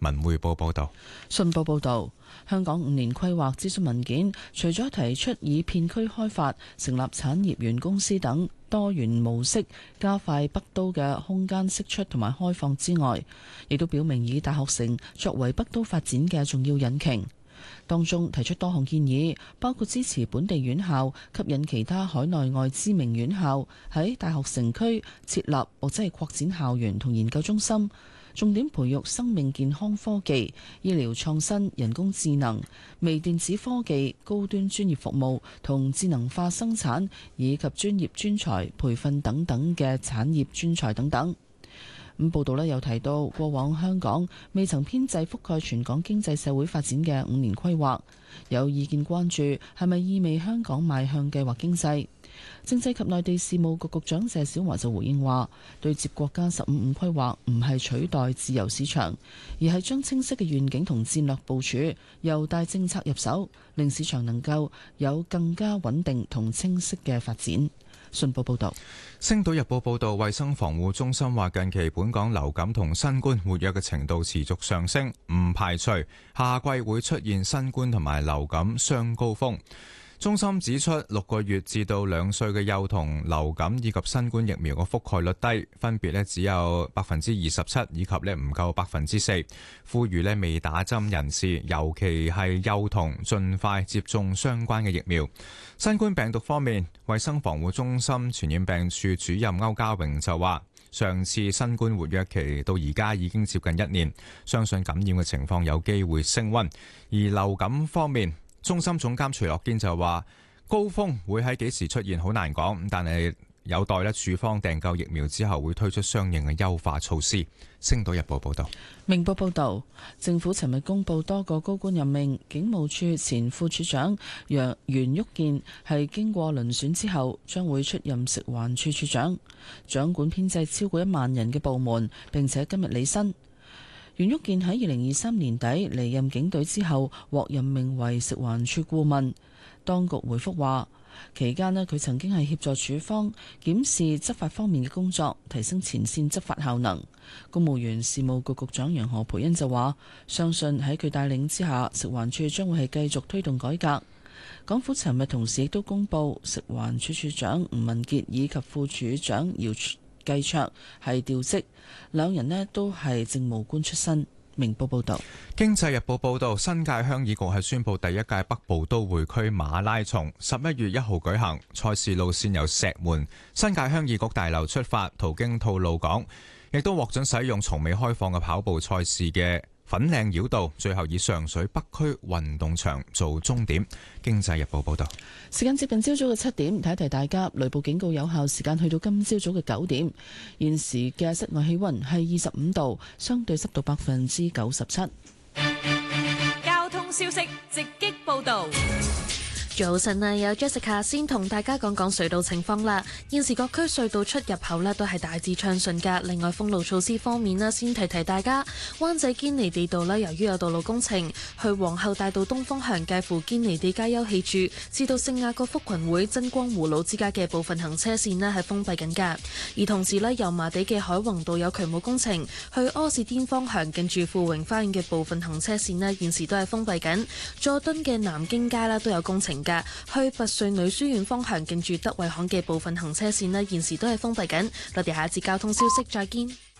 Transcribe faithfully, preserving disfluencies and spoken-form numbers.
文匯報報道。 信報報導，香港五年規劃諮詢文件，除咗提出以片區開發、成立產業園公司等多元模式，加快北都嘅空間釋出同埋開放之外，亦都表明以大學城作為北都發展嘅重要引擎。當中提出多項建議，包括支持本地院校吸引其他海內外知名院校喺大學城區設立或者係擴展校園同研究中心，重點培育生命健康科技、醫療創新、人工智能、微電子科技、高端專業服務同智能化生產，以及專業專才培訓等等嘅產業專才等等。咁報道呢又提到，過往香港未曾編製覆蓋全港經濟社會發展嘅五年規劃，有意見關注係咪意味香港邁向計劃經濟。政制及內地事務局局長謝小華就回應話，對接國家十五五規劃唔係取代自由市場，而係將清晰嘅願景同戰略部署由大政策入手，令市場能夠有更加穩定同清晰嘅發展。信報報導，《 星島日報》報導，衛生防護中心話近期本港流感同新冠活躍嘅程度持續上升，唔排除夏季會出現新冠同埋流感雙高峰。中心指出，六個月至到兩歲嘅幼童流感以及新冠疫苗嘅覆蓋率低，分別咧只有百分之二十七以及咧唔夠百分之四。呼籲咧未打針人士，尤其係幼童，盡快接種相關嘅疫苗。新冠病毒方面，衛生防護中心傳染病處主任歐家榮就話，上次新冠活躍期到而家已經接近一年，相信感染嘅情況有機會升溫。而流感方面，中心總監徐樂堅就話，高峰會喺幾時出現好難講，但係有待咧處方訂購疫苗之後會推出相應嘅優化措施。星島日報報道。 明報報道，政府尋日公布多個高官任命，警務處前副處長楊袁旭健係經過遴選之後將會出任食環署署長，掌管編制超過一萬人嘅部門，並且今日履新。袁旭健喺二零二三年底離任警隊之後，獲任命為食環署顧問。當局回覆話，期間呢佢曾經係協助署方檢視執法方面嘅工作，提升前線執法效能。公務員事務局局長楊何蓓茵就話，相信喺佢帶領之下，食環署將會係繼續推動改革。港府尋日同時亦都公布，食環署署長吳文傑以及副署長姚繼卓係調職，兩人呢都係政務官出身。明報報道。 經濟日報報道，新界鄉議局係宣布第一屆北部都會區馬拉松十一月一號舉行，賽事路線由石門新界鄉議局大樓出發，途經吐露港，亦都獲准使用從未開放嘅跑步賽事嘅粉嶺繞道，最後以上水北區運動場做終點。經濟日報報道。 時間接近朝早嘅七點，提一提大家，雷暴警告有效時間去到今朝早嘅九點。現時嘅室外氣溫係二十五度，相對濕度百分之九十七。 交通消息直擊報道。 早晨啊，有 Jessica 先同大家講講隧道情況啦。現時各區隧道出入口呢都係大致暢順噶。另外封路措施方面呢，先提提大家，灣仔堅尼地道呢，由於有道路工程，去皇后大道東方向介乎堅尼地街休憩處至到聖雅各福群會真光葫蘆之間嘅部分行車線呢係封閉緊噶。而同時呢，油麻地嘅海泓道有渠務工程，去柯士甸方向近住富榮花園嘅部分行車線呢現時都係封閉緊。佐敦嘅南京街啦都有工程。去拔萃女書院方向近住德惠巷嘅部分行車線呢現時都係封閉緊。我哋下一節交通消息再見。